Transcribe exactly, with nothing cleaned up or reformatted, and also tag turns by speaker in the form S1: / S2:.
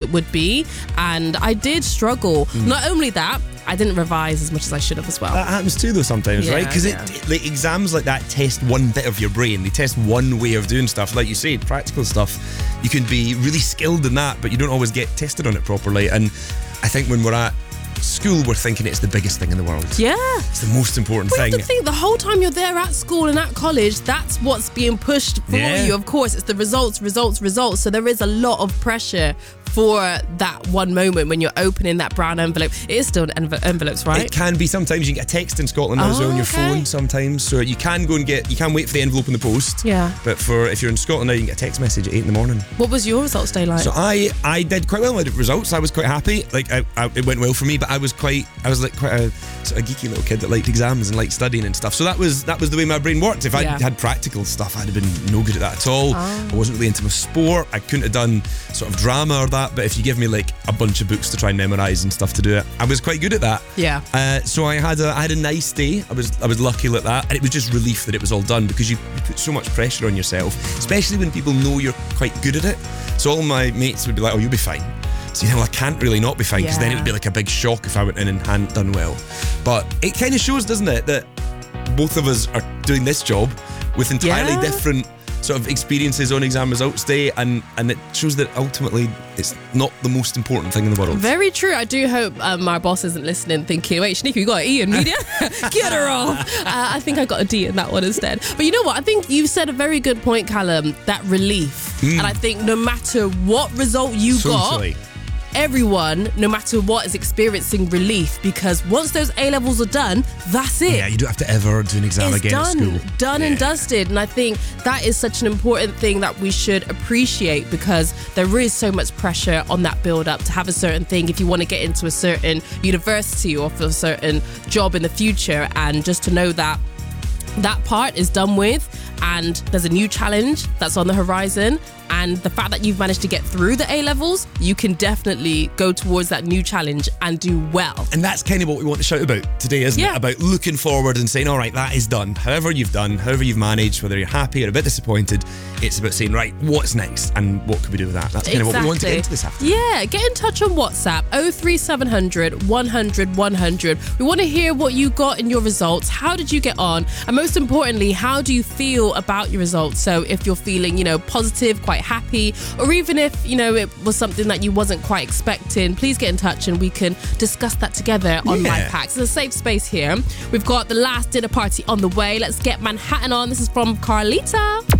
S1: it would be. And I did struggle. Mm. Not only that, I didn't revise as much as I should have as well.
S2: That happens too though sometimes,
S1: yeah,
S2: right? Because
S1: yeah.
S2: like, exams like that test one bit of your brain. They test one way of doing stuff. Like you said, practical stuff, you can be really skilled in that, but you don't always get tested on it properly. And I think when we're at school, we're thinking it's the biggest thing in the world.
S1: Yeah.
S2: It's the most important
S1: we
S2: thing.
S1: have to think the whole time you're there at school and at college, that's what's being pushed for
S2: yeah.
S1: you. Of course, it's the results, results, results. So there is a lot of pressure for that one moment when you're opening that brown envelope. It is still an env- envelopes, right?
S2: It can be. Sometimes you can get a text in Scotland now
S1: oh,
S2: as well on your
S1: okay.
S2: phone sometimes. So you can go and get, you can wait for the envelope in the post.
S1: Yeah.
S2: But for if you're in Scotland now, you can get a text message at eight in the morning.
S1: What was your results day like?
S2: So I, I did quite well with the results. I was quite happy. Like I, I, it went well for me, but I was quite, I was like quite a sort of geeky little kid that liked exams and liked studying and stuff. So that was that was the way my brain worked. If I
S1: yeah.
S2: had practical stuff, I'd have been no good at that at all.
S1: Oh.
S2: I wasn't really into my sport. I couldn't have done sort of drama or that. But if you give me like a bunch of books to try and memorise and stuff to do it, I was quite good at that.
S1: Yeah.
S2: Uh, so I had a I had a nice day. I was I was lucky like that, and it was just relief that it was all done because you, you put so much pressure on yourself, especially when people know you're quite good at it. So all my mates would be like, "Oh, you'll be fine." So you know, I can't really not be fine because
S1: yeah.
S2: then it would be like a big shock if I went in and hadn't done well. But it kind of shows, doesn't it, that both of us are doing this job with entirely
S1: yeah.
S2: different sort of experiences on exam results day, and, and it shows that ultimately it's not the most important thing in the world.
S1: Very true. I do hope um, my boss isn't listening thinking, wait, Shanika, you got an E in media? Get her off. Uh, I think I got a D in that one instead. But you know what? I think you said a very good point, Callum, that relief. Mm. And I think no matter what result you
S2: totally.
S1: got, everyone, no matter what, is experiencing relief because once those A-levels are done, that's it.
S2: Yeah, you don't have to ever do an exam
S1: it's
S2: again
S1: done,
S2: at school.
S1: Done
S2: yeah.
S1: and dusted. And I think that is such an important thing that we should appreciate because there is so much pressure on that build-up to have a certain thing if you want to get into a certain university or for a certain job in the future, and just to know that that part is done with and there's a new challenge that's on the horizon. And the fact that you've managed to get through the A-levels, you can definitely go towards that new challenge and do well.
S2: And that's kind of what we want to shout about today, isn't
S1: yeah.
S2: it? About looking forward and saying, all right, that is done. However you've done, however you've managed, whether you're happy or a bit disappointed, it's about saying, right, what's next and what can we do with that? That's kind
S1: exactly.
S2: of what we want to get into this afternoon.
S1: Yeah, get in touch on WhatsApp, oh three seven hundred, one hundred, one hundred. We want to hear what you got in your results. How did you get on? And most importantly, how do you feel about your results? So if you're feeling, you know, positive, quite happy, or even if, you know, it was something that you wasn't quite expecting, please get in touch and we can discuss that together on
S2: yeah.
S1: My Packs. It's a safe space here. We've got the last dinner party on the way. Let's get Manhattan on. This is from Carlita.